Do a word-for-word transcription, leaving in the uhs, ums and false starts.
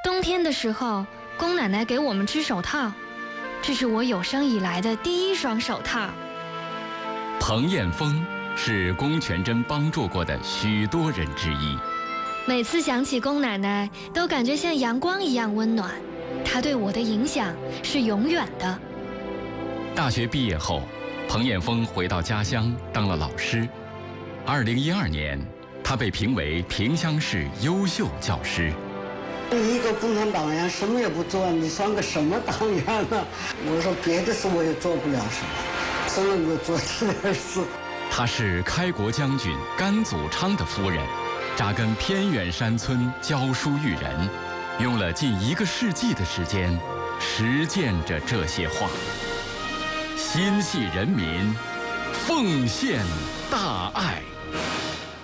冬天的时候，宫奶奶给我们织手套，这是我有生以来的第一双手套。 彭艳峰是龚全珍帮助过的许多人之一。 每次想起龚奶奶，都感觉像阳光一样温暖。她对我的影响是永远的。 大学毕业后，彭艳峰回到家乡当了老师。二零一二年，他被评为萍乡市优秀教师。 一个共产党员什么也不做，你算个什么党员呢？我说别的事我也做不了什么，只能够做这点事。 她是开国将军甘祖昌的夫人，扎根偏远山村教书育人，用了近一个世纪的时间，实践着这些话。心系人民，奉献大爱。